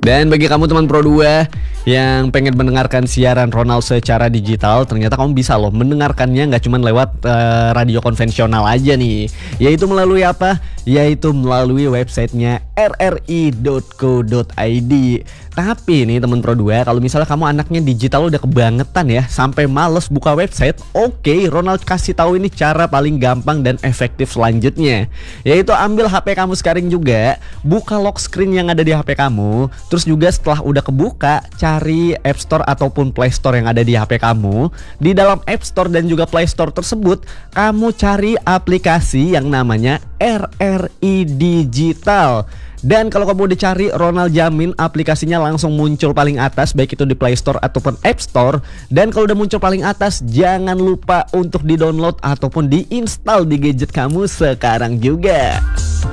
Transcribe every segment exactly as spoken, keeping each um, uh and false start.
Dan bagi kamu teman Pro dua yang pengen mendengarkan siaran Ronald secara digital, ternyata kamu bisa loh mendengarkannya nggak cuma lewat uh, radio konvensional aja nih, yaitu melalui apa? Yaitu melalui websitenya r r i dot co dot i d. Tapi nih teman Pro dua, kalau misalnya kamu anaknya digital udah kebangetan ya, sampai males buka website, oke, okay, Ronald kasih tahu ini cara paling gampang dan efektif selanjutnya, yaitu ambil H P kamu sekarang juga, buka lock screen yang ada di H P kamu, terus juga setelah udah kebuka, cari App Store ataupun Play Store yang ada di H P kamu. Di dalam App Store dan juga Play Store tersebut, kamu cari aplikasi yang namanya R R I Digital. Dan kalau kamu udah cari, Ronald jamin aplikasinya langsung muncul paling atas, baik itu di Play Store ataupun App Store. Dan kalau udah muncul paling atas, jangan lupa untuk di-download ataupun di-install di gadget kamu sekarang juga.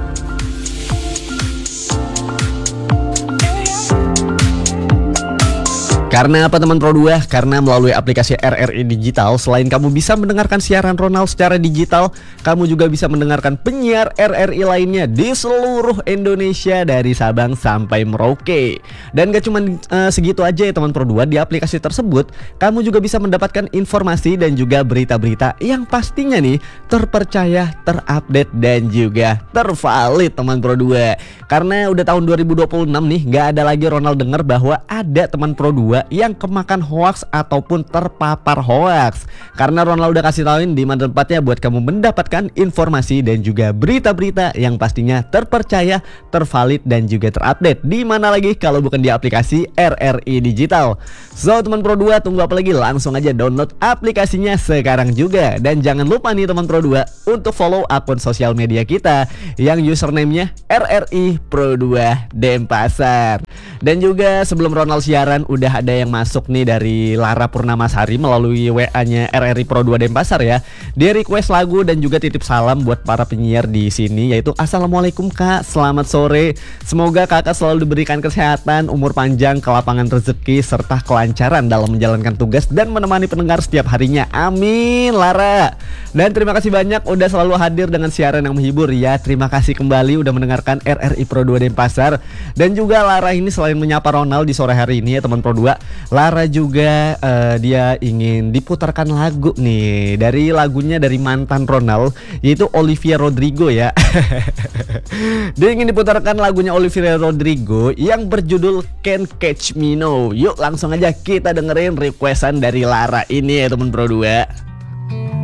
Karena apa teman Pro dua? Karena melalui aplikasi R R I Digital, selain kamu bisa mendengarkan siaran Ronald secara digital, kamu juga bisa mendengarkan penyiar R R I lainnya di seluruh Indonesia dari Sabang sampai Merauke. Dan gak cuma uh, segitu aja ya teman Pro dua, di aplikasi tersebut kamu juga bisa mendapatkan informasi dan juga berita-berita yang pastinya nih terpercaya, terupdate dan juga tervalid teman Pro dua. Karena udah tahun dua ribu dua puluh enam nih, gak ada lagi Ronald dengar bahwa ada teman Pro dua yang kemakan hoax ataupun terpapar hoax. Karena Ronald udah kasih tauin di mana tempatnya buat kamu mendapatkan informasi dan juga berita-berita yang pastinya terpercaya, tervalid dan juga terupdate. Di mana lagi kalau bukan di aplikasi R R I Digital. So teman Pro dua, tunggu apa lagi? Langsung aja download aplikasinya sekarang juga. Dan jangan lupa nih teman Pro dua untuk follow akun sosial media kita yang username-nya R R I Pro dua Denpasar. Dan juga sebelum Ronald siaran, udah ada yang masuk nih dari Lara Purnamasari melalui W A-nya R R I Pro dua Denpasar ya. Dia request lagu dan juga titip salam buat para penyiar di sini, yaitu Assalamualaikum Kak, selamat sore. Semoga Kakak selalu diberikan kesehatan, umur panjang, kelapangan rezeki serta kelancaran dalam menjalankan tugas dan menemani pendengar setiap harinya. Amin Lara. Dan terima kasih banyak udah selalu hadir dengan siaran yang menghibur ya. Terima kasih kembali udah mendengarkan R R I Pro dua Denpasar. Dan juga Lara ini selain menyapa Ronald di sore hari ini ya teman Pro dua, Lara juga uh, dia ingin diputarkan lagu nih dari lagunya dari mantan Ronald, yaitu Olivia Rodrigo ya. Dia ingin diputarkan lagunya Olivia Rodrigo yang berjudul Can't Catch Me Now. Yuk langsung aja kita dengerin requestan dari Lara ini ya teman Pro dua.